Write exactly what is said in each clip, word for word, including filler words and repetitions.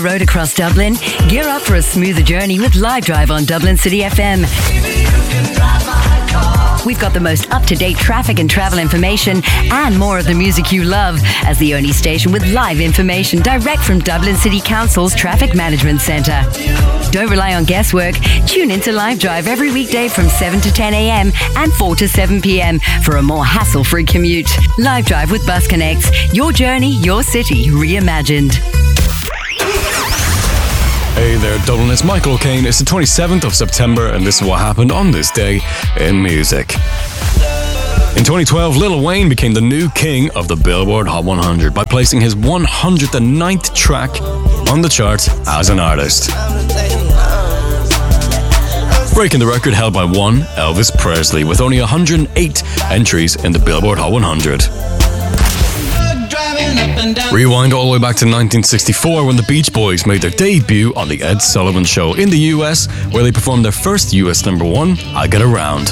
road across Dublin? Gear up for a smoother journey with Live Drive on Dublin City F M. We've got the most up-to-date traffic and travel information and more of the music you love as the only station with live information direct from Dublin City Council's Traffic Management Centre. Don't rely on guesswork. Tune into Live Drive every weekday from seven to ten a.m. and four to seven p.m. for a more hassle-free commute. Live Drive with Bus Connects. Your journey, your city, reimagined. Hey there, Dublin, it's Michael O'Kane. It's the twenty-seventh of September, and this is what happened on this day in music. In twenty twelve, Lil Wayne became the new king of the Billboard Hot one hundred by placing his one hundred ninth track on the charts as an artist, breaking the record held by one Elvis Presley with only one hundred eight entries in the Billboard Hot one hundred. Rewind all the way back to nineteen sixty-four when the Beach Boys made their debut on The Ed Sullivan Show in the U S, where they performed their first U S number one, I Get Around.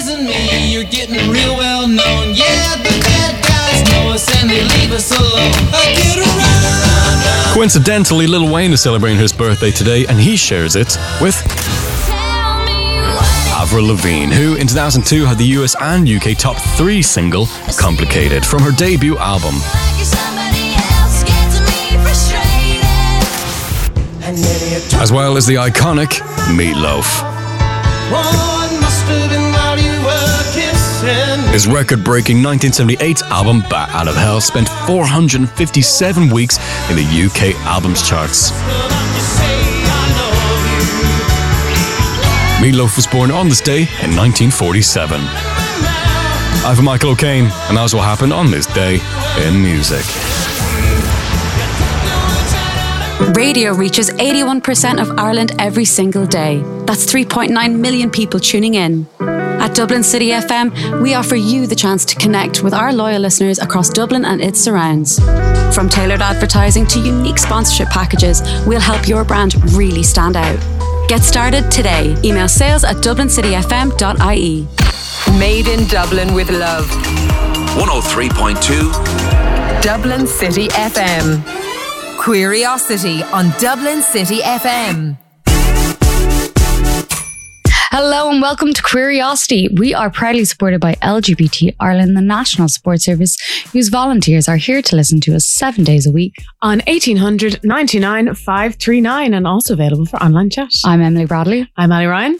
Coincidentally, Lil Wayne is celebrating his birthday today, and he shares it with Avril Lavigne, who in two thousand two had the U S and U K top three single Complicated from her debut album. As well as the iconic Meatloaf. His record-breaking nineteen seventy-eight album Bat Out of Hell spent four hundred fifty-seven weeks in the U K albums charts. Meatloaf was born on this day in nineteen forty-seven. I'm Michael O'Kane, and that's what happened on this day in music. Radio reaches eighty-one percent of Ireland every single day. That's three point nine million people tuning in. At Dublin City F M, we offer you the chance to connect with our loyal listeners across Dublin and its surrounds. From tailored advertising to unique sponsorship packages, we'll help your brand really stand out. Get started today. Email sales at dublin city f m dot i e. Made in Dublin with love. one oh three point two Dublin City F M. Curiosity on Dublin City F M. Hello and welcome to Curiosity. We are proudly supported by L G B T Ireland, the national support service, whose volunteers are here to listen to us seven days a week. On eighteen hundred ninety-nine five three nine and also available for online chat. I'm Emily Bradley. I'm Ali Ryan.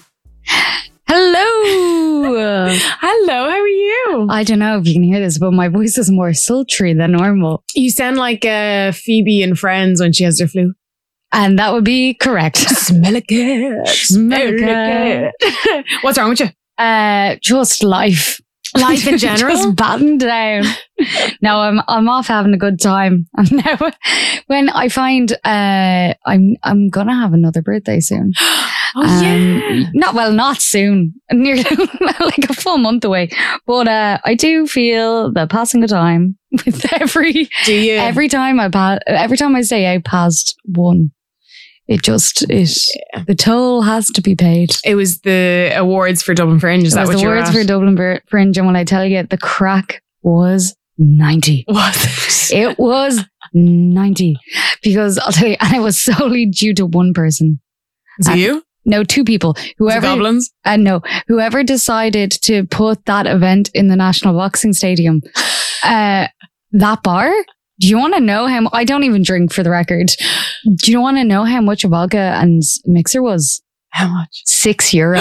Hello. Hello, how are you? I don't know if you can hear this, but my voice is more sultry than normal. You sound like uh, Phoebe in Friends when she has her flu. And that would be correct. Smell it good. Smell it good. What's wrong with you? Uh, just life. Life in general? Just battened down. No, I'm I'm off having a good time. And now when I find uh, I'm I'm gonna have another birthday soon. Oh um, yeah. Not well, not soon. Nearly like a full month away. But uh, I do feel the passing of time with every do you? every time I pass every time I say out past one. It just, it, yeah. The toll has to be paid. It was the awards for Dublin Fringe. Is it that was what the you're awards at? for Dublin Fringe. And when I tell you, the crack was ninety. Was it? It was ninety. Because I'll tell you, and it was solely due to one person. Is it you? No, two people. Whoever, goblins? And uh, no, whoever decided to put that event in the National Boxing Stadium, uh, that bar. Do you want to know how? I don't even drink, for the record. Do you want to know how much a vodka and mixer was? How much? Six euro.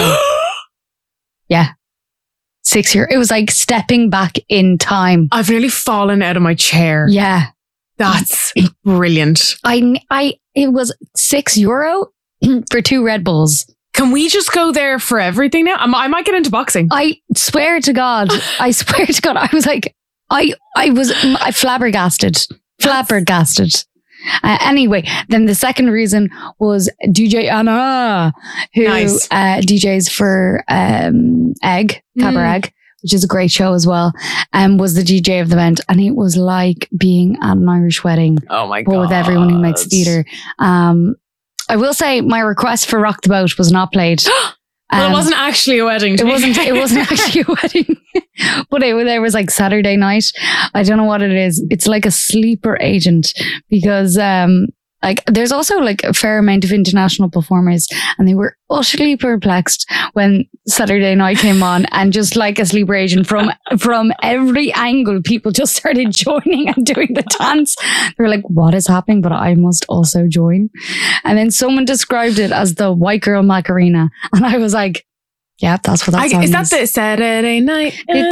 Yeah, six euro. It was like stepping back in time. I've really fallen out of my chair. Yeah, that's brilliant. I, I, it was six euro for two Red Bulls. Can we just go there for everything now? I might get into boxing. I swear to God. I swear to God. I was like. I I was I flabbergasted, flabbergasted. Uh, anyway, then the second reason was D J Anna, who nice. uh, D Js for um, Egg, Cabaret, mm. which is a great show as well, and um, was the D J of the event. And it was like being at an Irish wedding. Oh my but God. With everyone who makes theatre. Um, I will say my request for Rock the Boat was not played. Well, um, it wasn't actually a wedding. It wasn't. It wasn't actually a wedding, but it there was like Saturday night. I don't know what it is. It's like a sleeper agent because um, Like, there's also like a fair amount of international performers, and they were utterly perplexed when Saturday Night came on, and just like a sleeper agent from from every angle, people just started joining and doing the dance. They were like, "What is happening?" But I must also join. And then someone described it as the white girl Macarena, and I was like, "Yeah, that's what that I, song is. Is that the Saturday Night?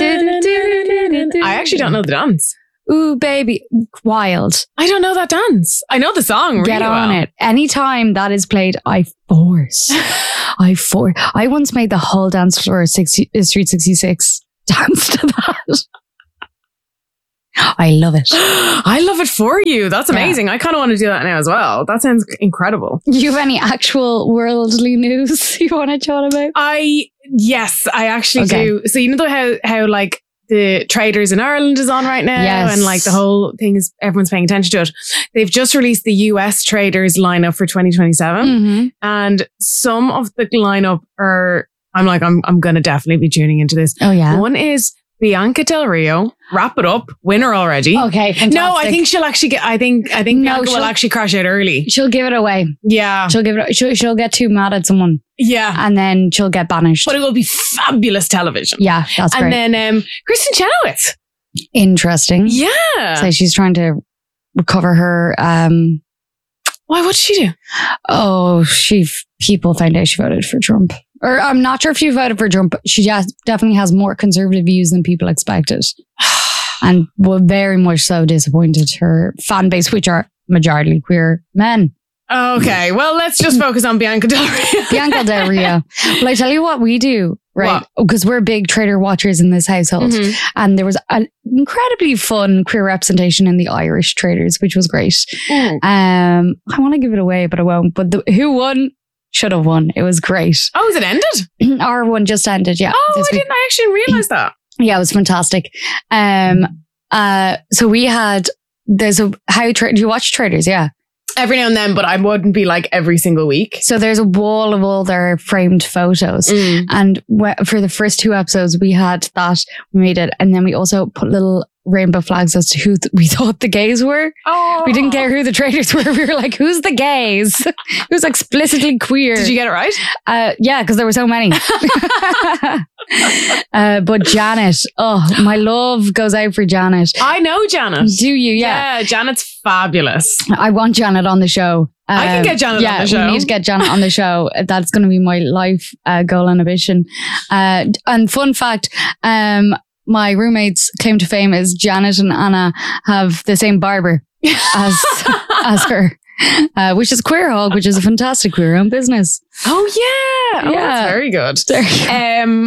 I actually don't know the dance. Ooh, baby, wild. I don't know that dance. I know the song really Get on well. it. Anytime that is played, I force. I for. I once made the whole dance floor of sixty, uh, Street sixty-six dance to that. I love it. I love it for you. That's amazing. Yeah. I kind of want to do that now as well. That sounds incredible. You have any actual worldly news you want to chat about? I, yes, I actually okay. do. So you know how, how like, the Traders in Ireland is on right now, yes. and like the whole thing is everyone's paying attention to it. They've just released the U S Traders lineup for twenty twenty-seven, mm-hmm. and some of the lineup are I'm like I'm I'm gonna definitely be tuning into this. Oh yeah, one is Bianca Del Rio, wrap it up, winner already. Okay, fantastic. No, I think she'll actually get. I think I think no, Bianca will actually crash out early. She'll give it away. Yeah, she'll give it. She'll, she'll get too mad at someone. Yeah, and then she'll get banished. But it will be fabulous television. Yeah, that's and great. And then um, Kristen Chenoweth. Interesting. Yeah, so she's trying to recover her. Um, Why? What did she do? Oh, she people found out she voted for Trump. Or I'm not sure if you voted for Trump, but she just definitely has more conservative views than people expected. And were very much so disappointed her fan base, which are majority queer men. Okay, well, let's just focus on Bianca Del Rio. Bianca Del Rio. Well, I tell you what we do, right? Because we're big Trader watchers in this household. Mm-hmm. And there was an incredibly fun queer representation in the Irish Traders, which was great. Mm. Um, I want to give it away, but I won't. But the, who won? Should have won. It was great. Oh, is it ended? Our one just ended, yeah. Oh, I week. didn't I actually realize that. Yeah, it was fantastic. Um, uh, so we had, there's a, how, tra- do you watch Traders? Yeah. Every now and then, but I wouldn't be like every single week. So there's a wall of all their framed photos. Mm. And w- for the first two episodes, we had that, we made it. And then we also put little rainbow flags as to who th- we thought the gays were. Oh. We didn't care who the traders were. We were like, who's the gays? Who's explicitly queer? Did you get it right? Uh, yeah, because there were so many. uh, but Janet, oh, my love goes out for Janet. I know Janet. Do you? Yeah. Yeah, Janet's fabulous. I want Janet on the show. Um, I can get Janet yeah, on the show. We need to get Janet on the show. That's going to be my life uh, goal and ambition. Uh, and fun fact, um, my roommates' claim to fame is Janet and Anna have the same barber as as her, uh, which is Queer Hog, which is a fantastic queer-owned business. Oh yeah, oh, yeah, that's very good. Um,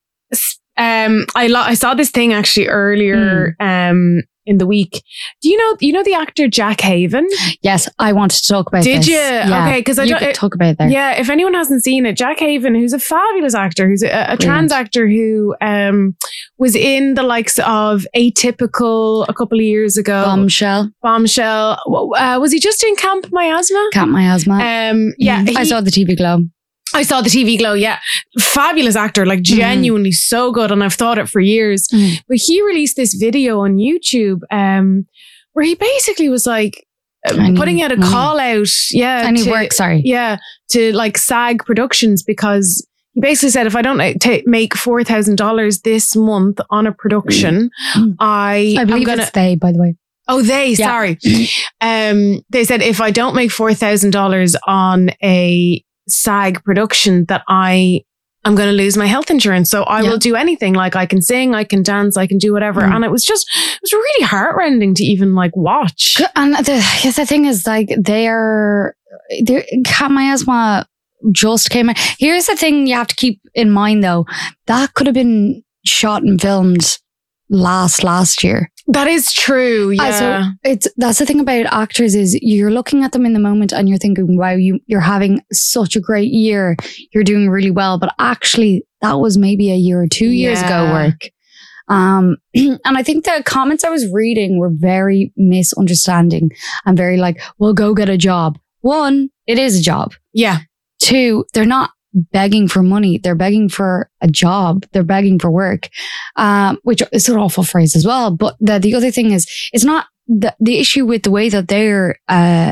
um, I lo- I saw this thing actually earlier. Mm. Um. In the week, do you know you know the actor Jack Haven? Yes, I wanted to talk about. Did this. you? Yeah. Okay, because I you don't could talk about it there. Yeah, if anyone hasn't seen it, Jack Haven, who's a fabulous actor, who's a, a trans actor who um was in the likes of Atypical a couple of years ago. Bombshell. Bombshell. Uh, was he just in Camp Miasma? Camp Miasma. Um, yeah, mm, he, I saw the T V Glow. I saw the T V Glow, yeah. Fabulous actor, like genuinely mm. so good. And I've thought it for years. Mm. But he released this video on YouTube um, where he basically was like uh, putting out a money. call out. Yeah. I need work, sorry. Yeah. To like SAG Productions, because he basically said, if I don't t- make four thousand dollars this month on a production, mm. I... I believe I'm gonna, it's they, by the way. Oh, they, yeah. sorry. um, they said, if I don't make four thousand dollars on a SAG production, that I am going to lose my health insurance. So I yeah. will do anything. Like I can sing, I can dance, I can do whatever. Mm. And it was just, it was really heartrending to even like watch. And the, the thing is, like, they are, Camp Miasma just came out. Here's the thing you have to keep in mind though. That could have been shot and filmed last, last year. That is true. Yeah. Uh, so it's, that's the thing about actors is you're looking at them in the moment and you're thinking, wow, you, you're having such a great year. You're doing really well. But actually that was maybe a year or two years yeah. ago work. Um, and I think the comments I was reading were very misunderstanding and very like, well, go get a job. One, it is a job. Yeah. Two, they're not begging for money. They're begging for a job. They're begging for work, um, which is an awful phrase as well. But the, the other thing is, it's not the, the issue with the way that they're uh,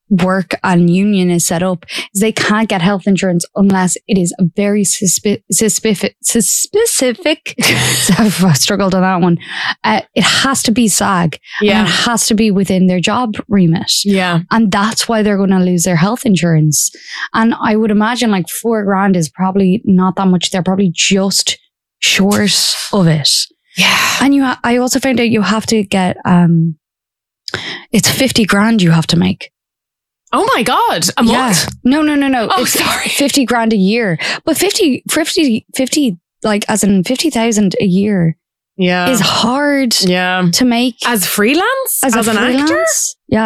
work and union is set up is they can't get health insurance unless it is a very suspi- suspifi- specific. I've struggled on that one. Uh, it has to be SAG. Yeah. And it has to be within their job remit. Yeah. And that's why they're going to lose their health insurance. And I would imagine like four grand is probably not that much. They're probably just short of it. Yeah. And you, ha- I also found out you have to get, um, it's fifty grand you have to make. Oh my God. A Yeah. month? No, no, no, no. Oh, It's sorry. fifty grand a year. But fifty, fifty, fifty, like as in fifty thousand a year Yeah. is hard yeah. to make As freelance? as, As, a an actor? freelance. Yeah.